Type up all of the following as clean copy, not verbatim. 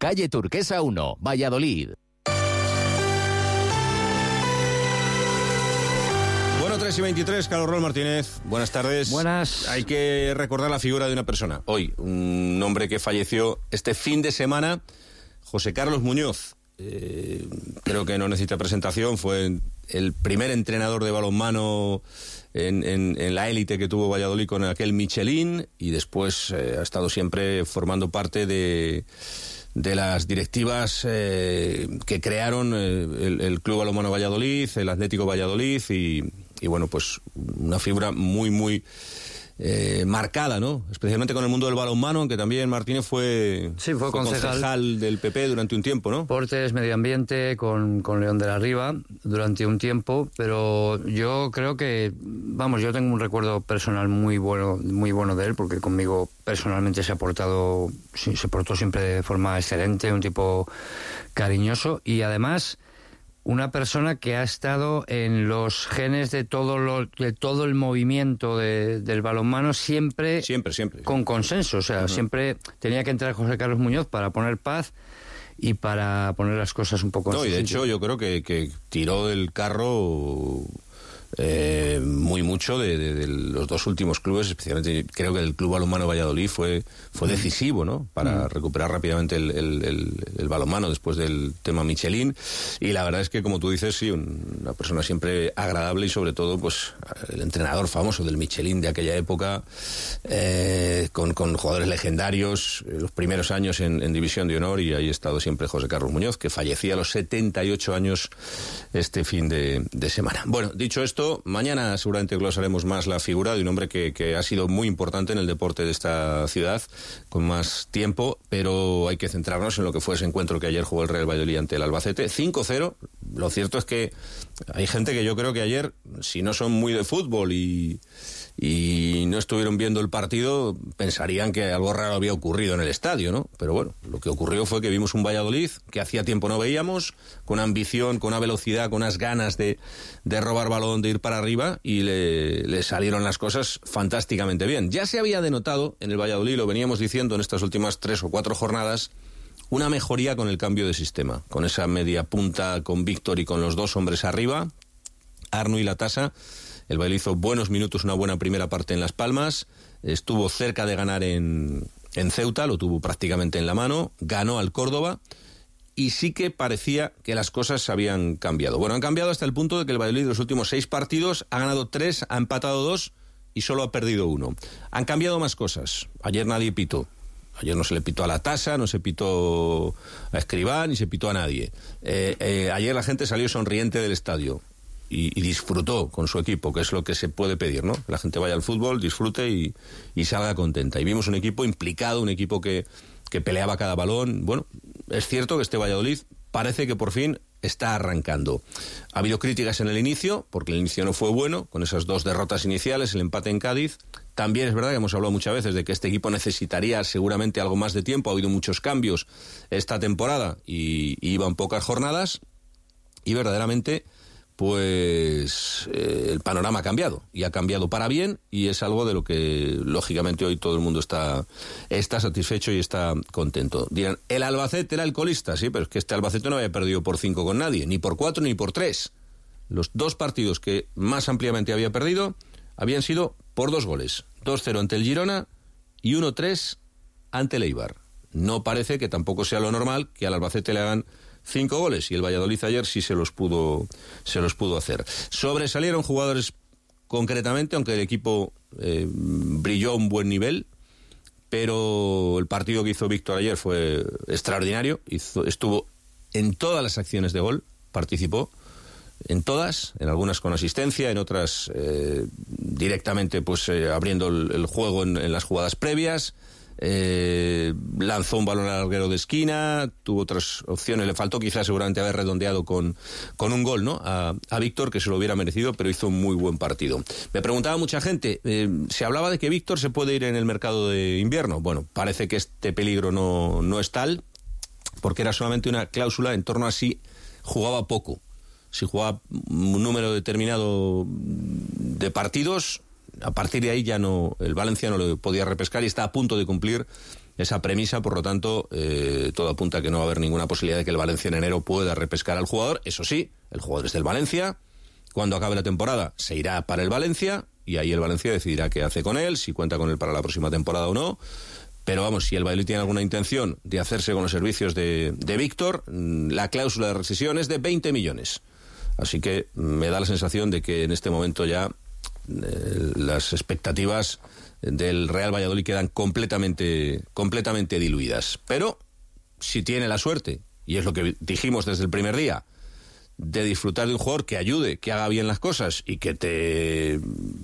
calle Turquesa 1, Valladolid. Bueno, 3:23, Carlos Rol Martínez, buenas tardes. Buenas. Hay que recordar la figura de una persona. Hoy, un hombre que falleció este fin de semana, José Carlos Muñoz. Creo que no necesita presentación, fue el primer entrenador de balonmano en la élite que tuvo Valladolid con aquel Michelin, y después ha estado siempre formando parte de las directivas que crearon el Club Balonmano Valladolid, el Atlético Valladolid, y bueno, pues una figura muy marcada, ¿no? Especialmente con el mundo del balonmano, aunque también Martínez fue concejal del PP durante un tiempo, ¿no? Deportes, medio ambiente, con León de la Riva durante un tiempo, pero yo creo que, yo tengo un recuerdo personal muy bueno de él, porque conmigo personalmente se portó siempre de forma excelente, un tipo cariñoso, y además una persona que ha estado en los genes de todo el movimiento del balonmano siempre con consenso. O sea, siempre tenía que entrar José Carlos Muñoz para poner paz y para poner las cosas un poco en su sitio. De hecho, yo creo que tiró del carro muy mucho de los dos últimos clubes, especialmente creo que el Club Balonmano Valladolid fue decisivo, ¿no? Para recuperar rápidamente el balonmano después del tema Michelin, y la verdad es que, como tú dices, sí, una persona siempre agradable, y sobre todo pues el entrenador famoso del Michelin de aquella época, con jugadores legendarios, los primeros años en División de Honor, y ahí ha estado siempre José Carlos Muñoz, que fallecía a los 78 años este fin de semana. Bueno, dicho esto, mañana seguramente glosaremos más la figura de un hombre que ha sido muy importante en el deporte de esta ciudad con más tiempo, pero hay que centrarnos en lo que fue ese encuentro que ayer jugó el Real Valladolid ante el Albacete, 5-0. Lo cierto es que hay gente que yo creo que ayer, si no son muy de fútbol y no estuvieron viendo el partido, pensarían que algo raro había ocurrido en el estadio, ¿no? Pero bueno, lo que ocurrió fue que vimos un Valladolid que hacía tiempo no veíamos, con ambición, con una velocidad, con unas ganas de robar balón, de ir para arriba, y le salieron las cosas fantásticamente bien. Ya se había denotado en el Valladolid, lo veníamos diciendo en estas últimas 3 o 4 jornadas, una mejoría con el cambio de sistema, con esa media punta, con Víctor y con los dos hombres arriba, Arno y Latasa. El Valladolid hizo buenos minutos, una buena primera parte en Las Palmas, estuvo cerca de ganar en Ceuta, lo tuvo prácticamente en la mano, ganó al Córdoba, y sí que parecía que las cosas habían cambiado. Bueno, han cambiado hasta el punto de que el Valladolid de los últimos 6 partidos ha ganado 3, ha empatado 2 y solo ha perdido 1. Han cambiado más cosas. Ayer nadie pitó. Ayer no se le pitó a Latasa, no se pitó a Escribá, ni se pitó a nadie. Ayer la gente salió sonriente del estadio y disfrutó con su equipo, que es lo que se puede pedir, ¿no? Que la gente vaya al fútbol, disfrute y salga contenta. Y vimos un equipo implicado, un equipo que peleaba cada balón. Bueno, es cierto que este Valladolid parece que por fin está arrancando. Ha habido críticas en el inicio, porque el inicio no fue bueno, con esas 2 derrotas iniciales, el empate en Cádiz. También es verdad que hemos hablado muchas veces de que este equipo necesitaría seguramente algo más de tiempo. Ha habido muchos cambios esta temporada y iban pocas jornadas, y verdaderamente pues el panorama ha cambiado, y ha cambiado para bien, y es algo de lo que lógicamente hoy todo el mundo está satisfecho y está contento. Dirán, el Albacete era el colista, sí, pero es que este Albacete no había perdido por 5 con nadie, ni por 4 ni por 3. Los 2 partidos que más ampliamente había perdido habían sido por 2 goles, 2-0 ante el Girona y 1-3 ante el Eibar. No parece que tampoco sea lo normal que al Albacete le hagan 5 goles, y el Valladolid ayer sí se los pudo hacer. Sobresalieron jugadores concretamente, aunque el equipo brilló a un buen nivel, pero el partido que hizo Víctor ayer fue extraordinario. Estuvo en todas las acciones de gol, participó en todas, en algunas con asistencia, en otras directamente pues abriendo el juego en las jugadas previas. Lanzó un balón al larguero de esquina, tuvo otras opciones, le faltó quizás seguramente haber redondeado con un gol, ¿no? A Víctor, que se lo hubiera merecido, pero hizo un muy buen partido. Me preguntaba mucha gente, se hablaba de que Víctor se puede ir en el mercado de invierno. Bueno, parece que este peligro no es tal, porque era solamente una cláusula en torno a si jugaba poco. Si jugaba un número determinado de partidos, a partir de ahí ya no, el Valencia no lo podía repescar, y está a punto de cumplir esa premisa, por lo tanto, todo apunta a que no va a haber ninguna posibilidad de que el Valencia en enero pueda repescar al jugador. Eso sí, el jugador es del Valencia, cuando acabe la temporada se irá para el Valencia, y ahí el Valencia decidirá qué hace con él, si cuenta con él para la próxima temporada o no. Pero vamos, si el Valladolid tiene alguna intención de hacerse con los servicios de Víctor, la cláusula de rescisión es de 20 millones. Así que me da la sensación de que en este momento ya las expectativas del Real Valladolid quedan completamente diluidas. Pero si tiene la suerte, y es lo que dijimos desde el primer día, de disfrutar de un jugador que ayude, que haga bien las cosas y que te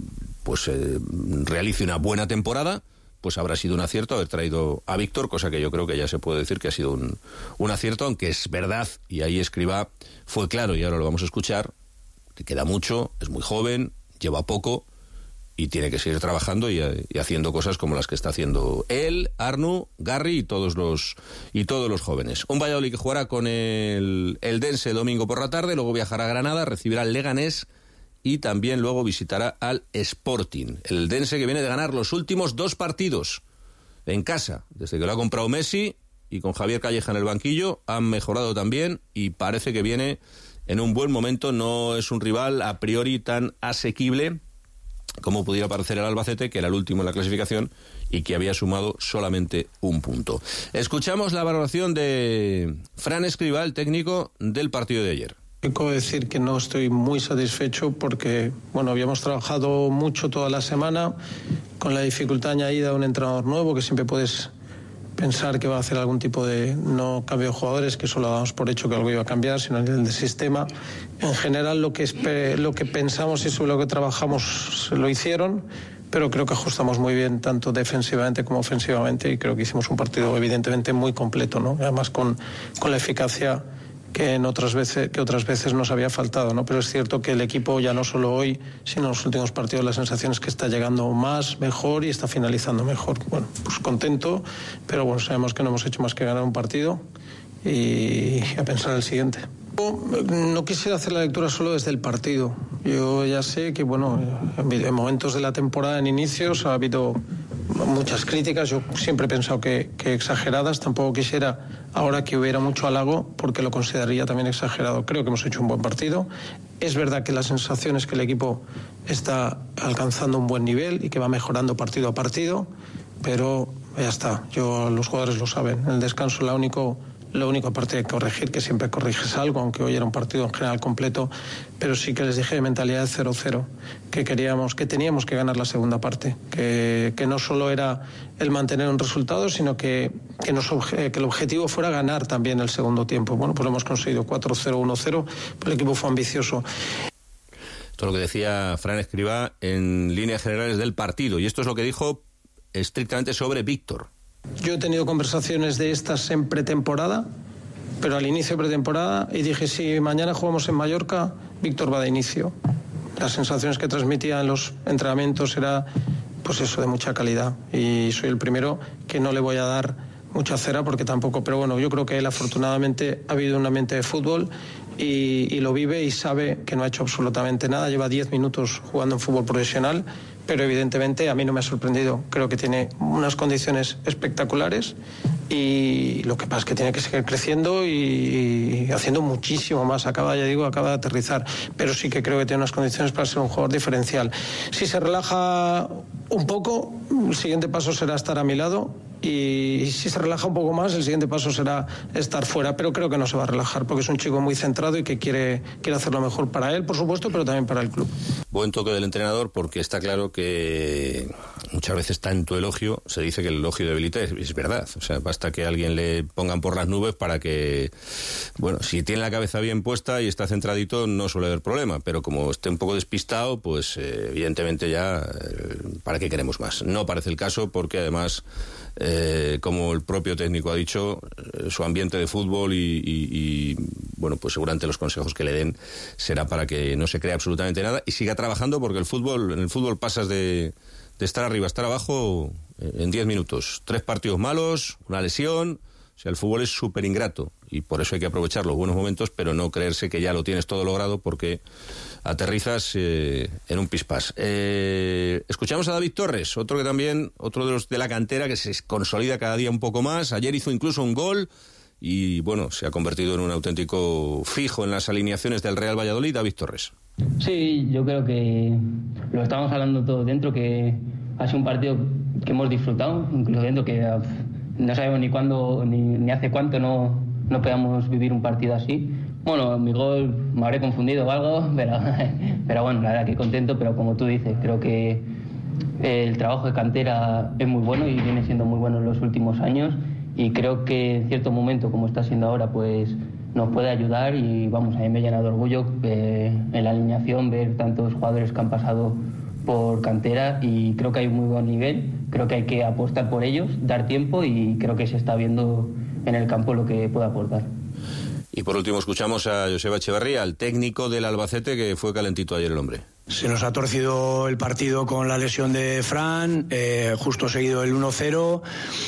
realice una buena temporada, pues habrá sido un acierto haber traído a Víctor, cosa que yo creo que ya se puede decir que ha sido un acierto, aunque es verdad, y ahí Escribá fue claro, y ahora lo vamos a escuchar, que queda mucho, es muy joven, lleva poco, y tiene que seguir trabajando y haciendo cosas como las que está haciendo él, Arnu, Garry y todos los jóvenes. Un Valladolid que jugará con el Dense domingo por la tarde, luego viajará a Granada, recibirá al Leganés y también luego visitará al Sporting. El Dense que viene de ganar los últimos 2 partidos en casa, desde que lo ha comprado Messi, y con Javier Calleja en el banquillo han mejorado también y parece que viene en un buen momento. No es un rival a priori tan asequible como pudiera parecer el Albacete, que era el último en la clasificación y que había sumado solamente 1 punto. Escuchamos la valoración de Fran Escribá, el técnico del partido de ayer. Tengo que decir que no estoy muy satisfecho porque, habíamos trabajado mucho toda la semana con la dificultad añadida de un entrenador nuevo, que siempre puedes pensar que va a hacer algún tipo de no cambio de jugadores, que solo damos por hecho que algo iba a cambiar, sino el del sistema. En general lo que pensamos y sobre lo que trabajamos lo hicieron, pero creo que ajustamos muy bien tanto defensivamente como ofensivamente, y creo que hicimos un partido evidentemente muy completo, ¿no? Además con la eficacia que otras veces nos había faltado, ¿no? Pero es cierto que el equipo, ya no solo hoy, sino en los últimos partidos, la sensación es que está llegando más, mejor, y está finalizando mejor. Bueno, pues contento, pero sabemos que no hemos hecho más que ganar un partido y a pensar en el siguiente. No quisiera hacer la lectura solo desde el partido. Yo ya sé que, en momentos de la temporada, en inicios, ha habido muchas críticas. Yo siempre he pensado que exageradas. Tampoco quisiera ahora que hubiera mucho halago, porque lo consideraría también exagerado. Creo que hemos hecho un buen partido. Es verdad que la sensación es que el equipo está alcanzando un buen nivel y que va mejorando partido a partido, pero ya está. Los jugadores lo saben. En el descanso lo único aparte de corregir, que siempre corriges algo, aunque hoy era un partido en general completo, pero sí que les dije de mentalidad de 0-0, que teníamos que ganar la segunda parte, que no solo era el mantener un resultado, sino que el objetivo fuera ganar también el segundo tiempo. Bueno, pues lo hemos conseguido, 4-0, 1-0, el equipo fue ambicioso. Esto es lo que decía Fran Escribá en líneas generales del partido, y esto es lo que dijo estrictamente sobre Víctor. Yo he tenido conversaciones de estas en pretemporada, pero al inicio de pretemporada, y dije, si mañana jugamos en Mallorca, Víctor va de inicio. Las sensaciones que transmitía en los entrenamientos era, de mucha calidad, y soy el primero que no le voy a dar mucha cera, porque tampoco, pero yo creo que él afortunadamente ha habido un ambiente de fútbol y lo vive y sabe que no ha hecho absolutamente nada. Lleva 10 minutos jugando en fútbol profesional, pero evidentemente a mí no me ha sorprendido. Creo que tiene unas condiciones espectaculares, y lo que pasa es que tiene que seguir creciendo y haciendo muchísimo más. Acaba de aterrizar, pero sí que creo que tiene unas condiciones para ser un jugador diferencial. Si se relaja un poco, el siguiente paso será estar a mi lado, y si se relaja un poco más, el siguiente paso será estar fuera, pero creo que no se va a relajar, porque es un chico muy centrado y que quiere hacer lo mejor para él, por supuesto, pero también para el club. Buen toque del entrenador, porque está claro que muchas veces tanto elogio, se dice que el elogio debilita, es verdad. O sea, basta que a alguien le pongan por las nubes para que, si tiene la cabeza bien puesta y está centradito, no suele haber problema, pero como esté un poco despistado, pues evidentemente ya, ¿para qué queremos más? No parece el caso, porque además, como el propio técnico ha dicho, su ambiente de fútbol y pues seguramente los consejos que le den será para que no se crea absolutamente nada y siga trabajando, porque en el fútbol pasas de estar arriba a estar abajo en 10 minutos. 3 partidos malos, una lesión. O sea, el fútbol es súper ingrato. y por eso hay que aprovechar los buenos momentos, pero no creerse que ya lo tienes todo logrado, porque aterrizas en un pispás. Escuchamos a David Torres, otro de los de la cantera que se consolida cada día un poco más. Ayer hizo incluso un gol y bueno, se ha convertido en un auténtico fijo en las alineaciones del Real Valladolid. David Torres. Sí, yo creo que lo estamos hablando todos dentro, que ha sido un partido que hemos disfrutado, incluso dentro, que no sabemos ni cuándo ni hace cuánto no podíamos vivir un partido así. Bueno, mi gol me habré confundido o algo, pero bueno, la verdad que contento, pero como tú dices, creo que el trabajo de cantera es muy bueno y viene siendo muy bueno en los últimos años, y creo que en cierto momento, como está siendo ahora, pues nos puede ayudar, y vamos, a mí me llena de orgullo en la alineación ver tantos jugadores que han pasado por cantera, y creo que hay un muy buen nivel, creo que hay que apostar por ellos, dar tiempo, y creo que se está viendo en el campo lo que puede aportar. Y por último escuchamos a Joseba Echeverría, el técnico del Albacete, que fue calentito ayer el hombre. Se nos ha torcido el partido con la lesión de Fran, justo seguido el 1-0,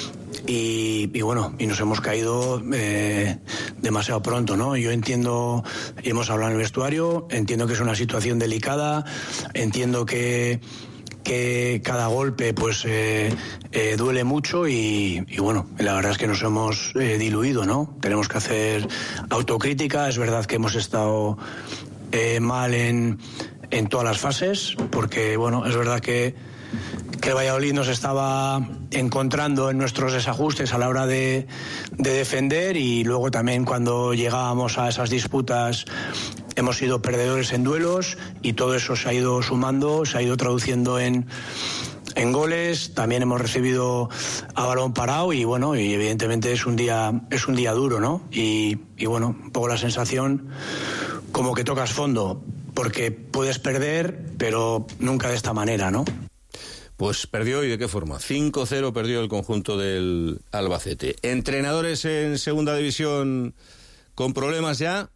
y bueno, y nos hemos caído demasiado pronto, ¿no? Yo entiendo, y hemos hablado en el vestuario, entiendo que es una situación delicada, entiendo que cada golpe pues duele mucho, y bueno, la verdad es que nos hemos diluido, ¿no? Tenemos que hacer autocrítica. Es verdad que hemos estado mal en todas las fases, porque bueno, es verdad que el Valladolid nos estaba encontrando en nuestros desajustes a la hora de defender, y luego también cuando llegábamos a esas disputas hemos sido perdedores en duelos, y todo eso se ha ido sumando, se ha ido traduciendo en goles. También hemos recibido a balón parado, y bueno, y evidentemente es un día duro, ¿no? Y bueno, un poco la sensación como que tocas fondo, porque puedes perder, pero nunca de esta manera, ¿no? Pues perdió, ¿y de qué forma? 5-0 perdió el conjunto del Albacete. Entrenadores en segunda división con problemas ya.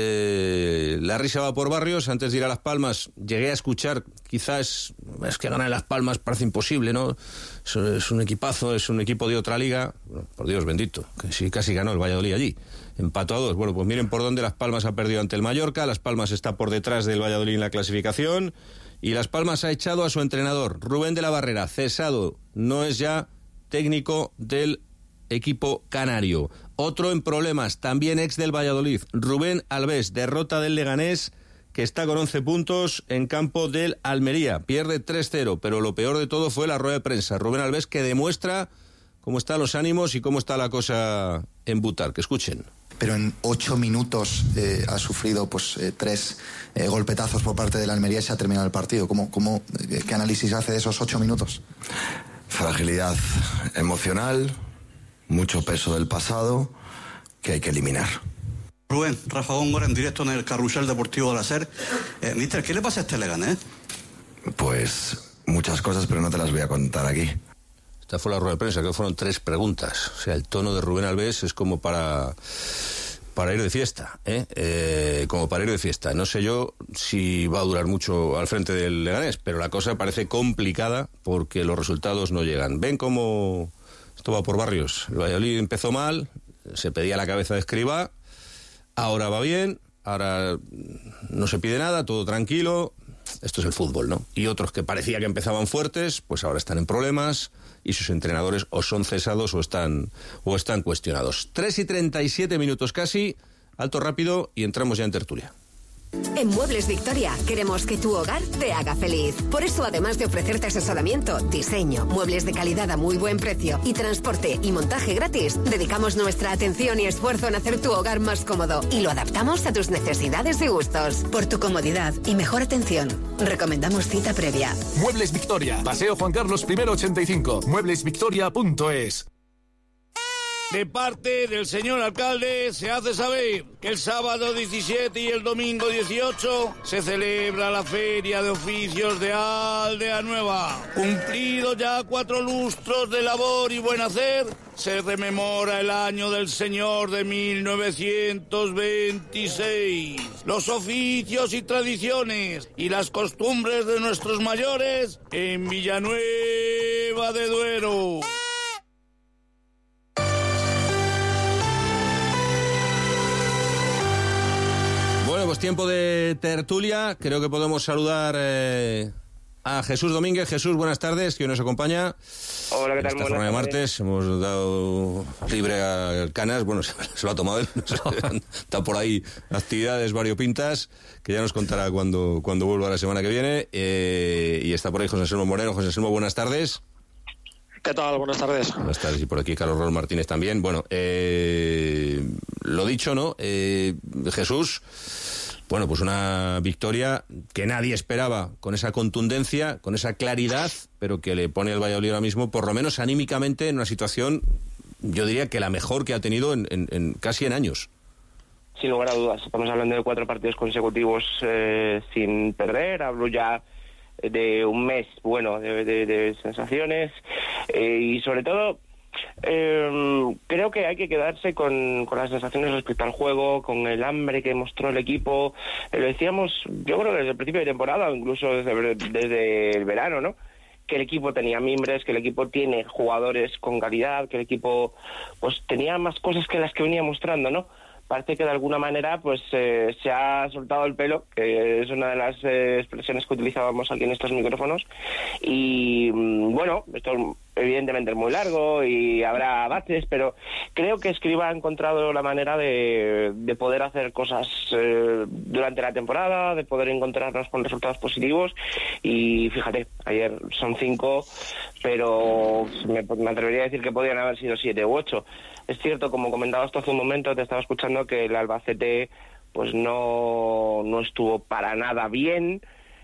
La risa va por barrios. Antes de ir a Las Palmas llegué a escuchar, quizás es que ganar Las Palmas parece imposible, ¿no? Es un equipazo, es un equipo de otra liga. Bueno, por Dios bendito, que sí, casi ganó el Valladolid allí. Empató a 2. Bueno, pues miren por dónde Las Palmas ha perdido ante el Mallorca. Las Palmas está por detrás del Valladolid en la clasificación, y Las Palmas ha echado a su entrenador, Rubén de la Barrera, cesado. No es ya técnico del equipo canario. Otro en problemas, también ex del Valladolid, Rubén Albés, derrota del Leganés, que está con 11 puntos en campo del Almería. Pierde 3-0, pero lo peor de todo fue la rueda de prensa. Rubén Albés, que demuestra cómo están los ánimos y cómo está la cosa en Butar. Que escuchen. Pero en 8 minutos ha sufrido pues 3 golpetazos por parte de la Almería y se ha terminado el partido. ¿Qué análisis hace de esos 8 minutos? Fragilidad emocional, mucho peso del pasado que hay que eliminar. Rubén, Rafa Góngora en directo en el Carrusel Deportivo de la SER. Mister, ¿qué le pasa a este Leganés? Pues muchas cosas, pero no te las voy a contar aquí. Esta fue la rueda de prensa, que fueron 3 preguntas. O sea, el tono de Rubén Albés es como para ir de fiesta, como para ir de fiesta. No sé yo si va a durar mucho al frente del Leganés, pero la cosa parece complicada porque los resultados no llegan. ¿Ven cómo esto va por barrios? El Valladolid empezó mal, se pedía la cabeza de Escribá, ahora va bien, ahora no se pide nada, todo tranquilo. Esto es el fútbol, ¿no? Y otros que parecía que empezaban fuertes, pues ahora están en problemas, y sus entrenadores o son cesados o están cuestionados. 3:37 casi, alto rápido, y entramos ya en tertulia. En Muebles Victoria queremos que tu hogar te haga feliz. Por eso, además de ofrecerte asesoramiento, diseño, muebles de calidad a muy buen precio y transporte y montaje gratis, dedicamos nuestra atención y esfuerzo en hacer tu hogar más cómodo, y lo adaptamos a tus necesidades y gustos. Por tu comodidad y mejor atención, recomendamos cita previa. Muebles Victoria, Paseo Juan Carlos I 85, mueblesvictoria.es. De parte del señor alcalde se hace saber que el sábado 17 y el domingo 18 se celebra la Feria de Oficios de Aldea Nueva. Cumplido ya 4 lustros de labor y buen hacer, se rememora el año del señor de 1926. Los oficios y tradiciones y las costumbres de nuestros mayores en Villanueva de Duero. pues tiempo de tertulia. Creo que podemos saludar a Jesús Domínguez. Jesús, buenas tardes, que hoy nos acompaña. Hola, ¿qué tal? Esta jornada de martes hemos dado libre a Canas. Bueno, se lo ha tomado él. Está por ahí actividades variopintas, que ya nos contará cuando vuelva la semana que viene. Y está por ahí José Anselmo Moreno. José Anselmo, buenas tardes. ¿Qué tal? Buenas tardes. Buenas tardes, y por aquí Carlos Raúl Martínez también. Bueno, lo dicho, ¿no? Jesús, bueno, pues una victoria que nadie esperaba, con esa contundencia, con esa claridad, pero que le pone al Valladolid ahora mismo, por lo menos anímicamente, en una situación, yo diría que la mejor que ha tenido en casi en años. Sin lugar a dudas, estamos hablando de 4 partidos consecutivos sin perder. Hablo ya de un mes bueno de sensaciones, y sobre todo creo que hay que quedarse con las sensaciones respecto al juego, con el hambre que mostró el equipo. Lo decíamos, yo creo que desde el principio de temporada, o incluso desde el verano, ¿no? Que el equipo tenía mimbres, que el equipo tiene jugadores con calidad, que el equipo pues tenía más cosas que las que venía mostrando, ¿no? Parece que de alguna manera pues se ha soltado el pelo, que es una de las expresiones que utilizábamos aquí en estos micrófonos. Y bueno, esto evidentemente es muy largo y habrá baches, pero creo que Escribá ha encontrado la manera de poder hacer cosas durante la temporada, de poder encontrarnos con resultados positivos. Y fíjate, ayer son 5, pero me atrevería a decir que podrían haber sido 7 u 8. Es cierto, como comentabas tú hace un momento, te estaba escuchando, que el Albacete pues no estuvo para nada bien.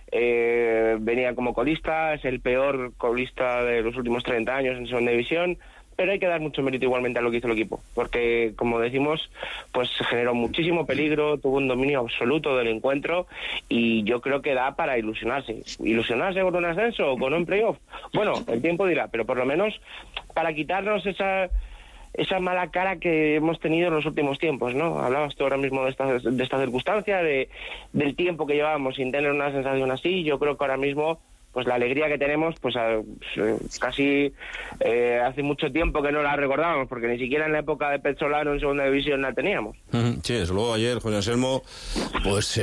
Venía como colista, es el peor colista de los últimos 30 años en segunda división, pero hay que dar mucho mérito igualmente a lo que hizo el equipo, porque, como decimos, pues generó muchísimo peligro, tuvo un dominio absoluto del encuentro, y yo creo que da para ilusionarse con un ascenso o con un playoff. Bueno, el tiempo dirá, pero por lo menos para quitarnos esa mala cara que hemos tenido en los últimos tiempos, ¿no? Hablabas tú ahora mismo de esta circunstancia, del tiempo que llevábamos sin tener una sensación así. Yo creo que ahora mismo, pues la alegría que tenemos, pues casi hace mucho tiempo que no la recordábamos, porque ni siquiera en la época de Pezzolano en segunda división la teníamos. Sí, desde luego ayer, José Anselmo, pues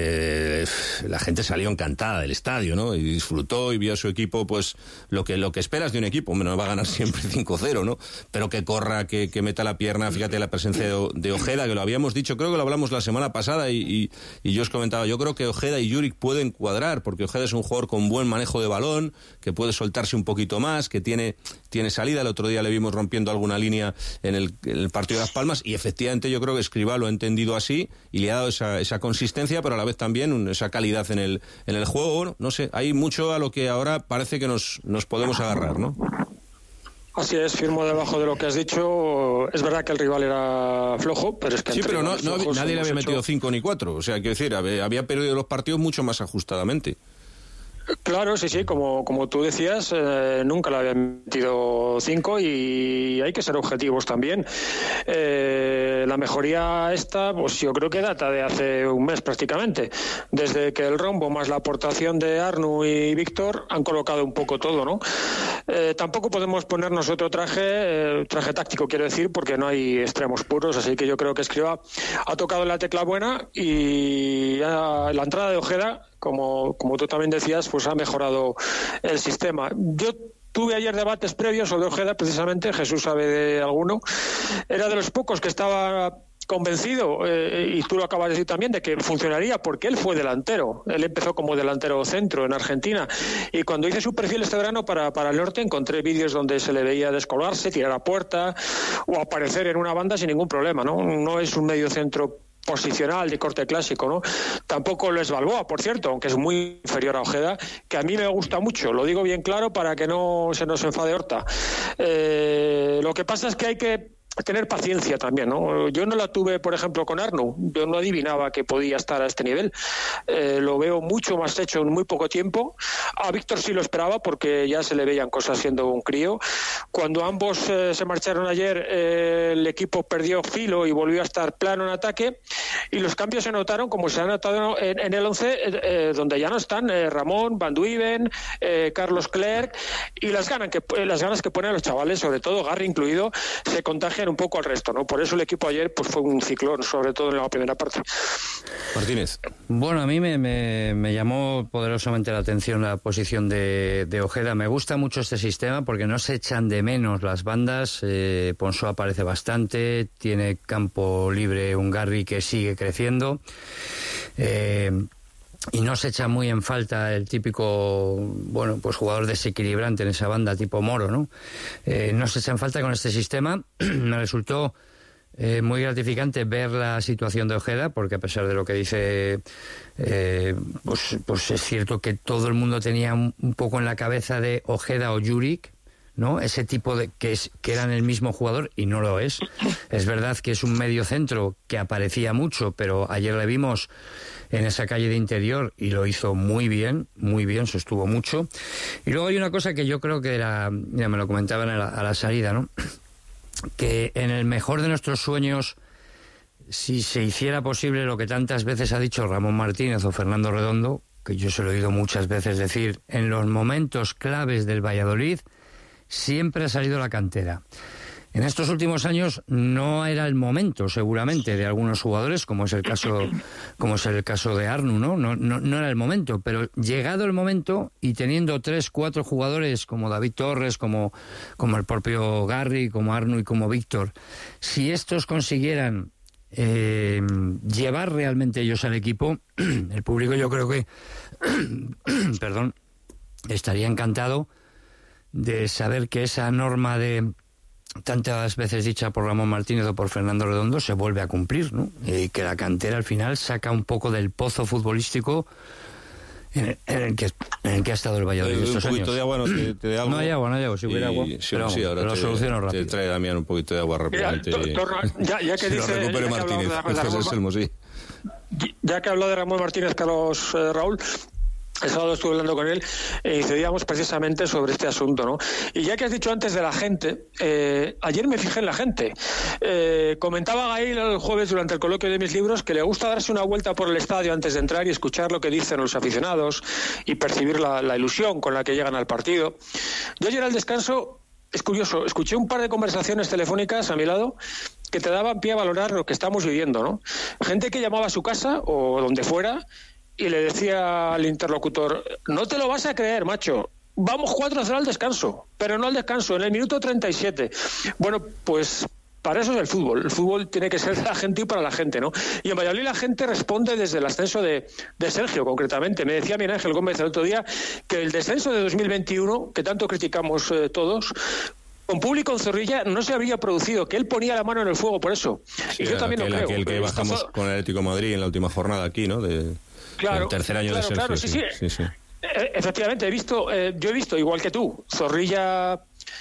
la gente salió encantada del estadio, ¿no? Y disfrutó y vio a su equipo, pues lo que esperas de un equipo. Bueno, no va a ganar siempre 5-0, ¿no? Pero que corra, que meta la pierna. Fíjate la presencia de Ojeda, que lo habíamos dicho, creo que lo hablamos la semana pasada, y yo os comentaba, yo creo que Ojeda y Juric pueden cuadrar, porque Ojeda es un jugador con buen manejo de balón, que puede soltarse un poquito más, que tiene salida. El otro día le vimos rompiendo alguna línea en el partido de Las Palmas, y efectivamente yo creo que Escribá lo ha entendido así y le ha dado esa consistencia, pero a la vez también esa calidad en el juego. Bueno, no sé, hay mucho a lo que ahora parece que nos podemos agarrar, ¿no? Así es, firmo debajo de lo que has dicho. Es verdad que el rival era flojo, pero es que... Sí, pero nadie le había metido 5 ni 4, o sea, quiero decir, había perdido los partidos mucho más ajustadamente. Claro, sí, como tú decías, nunca le habían metido 5, y hay que ser objetivos también. La mejoría esta, pues yo creo que data de hace un mes prácticamente, desde que el rombo más la aportación de Arnu y Víctor han colocado un poco todo, ¿no? Tampoco podemos ponernos otro traje táctico, quiero decir, porque no hay extremos puros, así que yo creo que Escribá ha tocado la tecla buena, y la entrada de Ojeda, como tú también decías, pues ha mejorado el sistema. Yo tuve ayer debates previos sobre Ojeda, precisamente, Jesús sabe de alguno. Era de los pocos que estaba convencido, y tú lo acabas de decir también, de que funcionaría, porque él fue delantero. Él empezó como delantero centro en Argentina, y cuando hice su perfil este verano para el norte, encontré vídeos donde se le veía descolgarse, tirar a puerta o aparecer en una banda sin ningún problema, ¿no? No es un medio centro posicional de corte clásico, ¿no? Tampoco lo es Balboa, por cierto, aunque es muy inferior a Ojeda, que a mí me gusta mucho, lo digo bien claro para que no se nos enfade Horta. Lo que pasa es que hay que tener paciencia también, ¿no? Yo no la tuve, por ejemplo, con Arnu. Yo no adivinaba que podía estar a este nivel. Lo veo mucho más hecho en muy poco tiempo. A Víctor sí lo esperaba, porque ya se le veían cosas siendo un crío. Cuando ambos se marcharon ayer, el equipo perdió filo y volvió a estar plano en ataque, y los cambios se notaron, como se han notado en el 11, donde ya no están Ramón, Van Duiven, Carlos Clerc, y las ganas que ponen los chavales, sobre todo Garry incluido, se contagian un poco al resto, ¿no? Por eso el equipo ayer pues fue un ciclón, sobre todo en la primera parte. Martínez. Bueno, a mí me llamó poderosamente la atención la posición de Ojeda. Me gusta mucho este sistema porque no se echan de menos las bandas. Ponsó aparece bastante, tiene campo libre un Garri que sigue creciendo. Y no se echa muy en falta el típico, bueno, pues jugador desequilibrante en esa banda tipo Moro, ¿no? No se echa en falta con este sistema. Me resultó muy gratificante ver la situación de Ojeda, porque a pesar de lo que dice, pues es cierto que todo el mundo tenía un poco en la cabeza de Ojeda o Juric, ¿no? Ese tipo de que eran el mismo jugador, y no lo es. Es verdad que es un medio centro que aparecía mucho, pero ayer le vimos en esa calle de interior y lo hizo muy bien, sostuvo mucho. Y luego hay una cosa que yo creo que era, mira, me lo comentaban a la salida, ¿no? Que en el mejor de nuestros sueños, si se hiciera posible lo que tantas veces ha dicho Ramón Martínez o Fernando Redondo, que yo se lo he oído muchas veces decir, en los momentos claves del Valladolid siempre ha salido la cantera. En estos últimos años no era el momento, seguramente, de algunos jugadores, como es el caso de Arnu, ¿no? No era el momento, pero llegado el momento y teniendo 3-4 jugadores como David Torres, como el propio Garri, como Arnu y como Víctor, si estos consiguieran llevar realmente ellos al equipo, el público yo creo que perdón, estaría encantado de saber que esa norma de tantas veces dicha por Ramón Martínez o por Fernando Redondo se vuelve a cumplir, ¿no? Y que la cantera al final saca un poco del pozo futbolístico en el que ha estado el Valladolid estos años. Un poquito de agua, ¿no? ¿Te da algo? No hay agua, si hubiera agua. Sí, ahora lo soluciono rápido. Te trae Damián un poquito de agua rápidamente. Ya que dice... Lo recupere Martínez. Ya que habló de Ramón Martínez, Carlos, Raúl... El sábado estuve hablando con él e incidíamos precisamente sobre este asunto, ¿no? Y ya que has dicho antes de la gente, ayer me fijé en la gente. Comentaba Gail el jueves durante el coloquio de mis libros que le gusta darse una vuelta por el estadio antes de entrar y escuchar lo que dicen los aficionados y percibir la ilusión con la que llegan al partido. Yo ayer al descanso, es curioso, escuché un par de conversaciones telefónicas a mi lado que te daban pie a valorar lo que estamos viviendo, ¿no? Gente que llamaba a su casa o donde fuera y le decía al interlocutor, no te lo vas a creer, macho, vamos 4-0 al descanso, pero no al descanso, en el minuto 37. Bueno, pues para eso es el fútbol tiene que ser de la gente y para la gente, ¿no? Y en Valladolid la gente responde desde el ascenso de Sergio, concretamente. Me decía Miguel Ángel Gómez el otro día que el descenso de 2021, que tanto criticamos todos, con público en Zorrilla no se habría producido, que él ponía la mano en el fuego por eso. Sí, y yo también lo creo. Aquel que bajamos con el Atlético de Madrid en la última jornada aquí, ¿no? Claro, el tercer año de Sergio. Claro, sí. Efectivamente, yo he visto, igual que tú, Zorrilla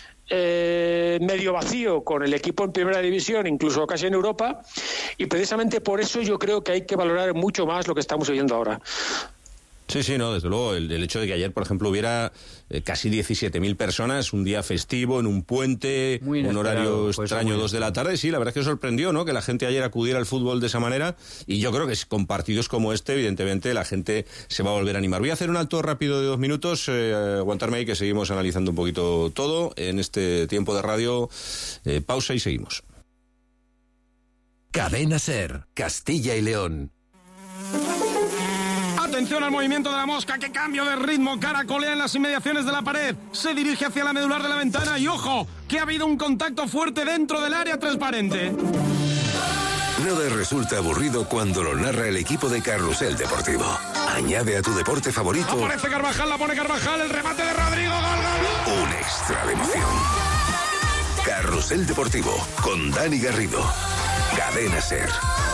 medio vacío con el equipo en primera división, incluso casi en Europa, y precisamente por eso yo creo que hay que valorar mucho más lo que estamos viviendo ahora. Sí, no, desde luego, el hecho de que ayer, por ejemplo, hubiera casi 17.000 personas, un día festivo, en un puente, un horario extraño, 2 de la tarde, sí, la verdad es que sorprendió, ¿no?, que la gente ayer acudiera al fútbol de esa manera, y yo creo que con partidos como este, evidentemente, la gente se va a volver a animar. Voy a hacer un alto rápido de 2 minutos, aguantarme ahí que seguimos analizando un poquito todo en este tiempo de radio, pausa y seguimos. Cadena SER, Castilla y León. Atención al movimiento de la mosca, qué cambio de ritmo, caracolea en las inmediaciones de la pared, se dirige hacia la medular de la ventana y ¡ojo!, que ha habido un contacto fuerte dentro del área transparente. Nada resulta aburrido cuando lo narra el equipo de Carrusel Deportivo. Añade a tu deporte favorito... Aparece Carvajal, la pone Carvajal, el remate de Rodrigo, gol. Un extra de emoción. Carrusel Deportivo, con Dani Garrido. Cadena SER.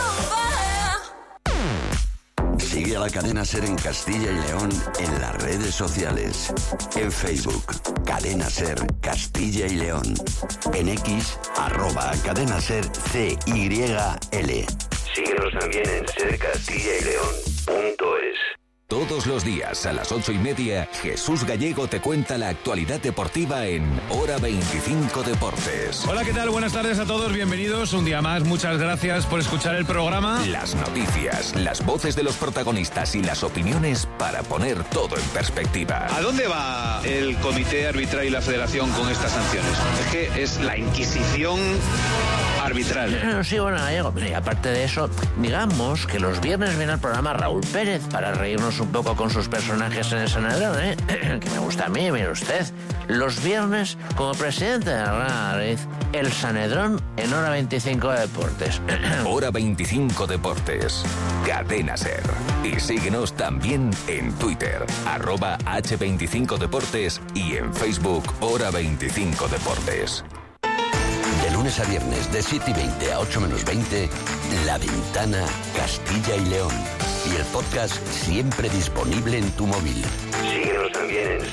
Sigue a la Cadena SER en Castilla y León en las redes sociales. En Facebook, Cadena SER Castilla y León. En X, @Cadena SER CYL. Síguenos también en sercastillaYleón.es. Todos los días a las 8:30, Jesús Gallego te cuenta la actualidad deportiva en Hora 25 Deportes. Hola, ¿qué tal? Buenas tardes a todos, bienvenidos un día más. Muchas gracias por escuchar el programa. Las noticias, las voces de los protagonistas y las opiniones para poner todo en perspectiva. ¿A dónde va el comité arbitral y la federación con estas sanciones? Es que es la Inquisición arbitral. Sí, bueno, Gallego, y aparte de eso, digamos que los viernes viene al programa Raúl Pérez para reírnos un poco con sus personajes en el Sanedrón, que me gusta a mí, mire usted. Los viernes, como presidente de la Real Madrid, el Sanedrón en Hora 25 de Deportes. Hora 25 Deportes. Cadena SER. Y síguenos también en Twitter, @H25Deportes y en Facebook Hora 25 Deportes. De lunes a viernes, de 7:20 a 8 menos 20, La Ventana, Castilla y León. Y el podcast siempre disponible en tu móvil. Síguenos también en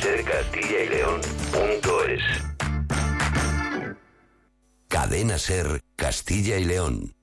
sercastilla-y-león.es. Cadena SER, Castilla y León.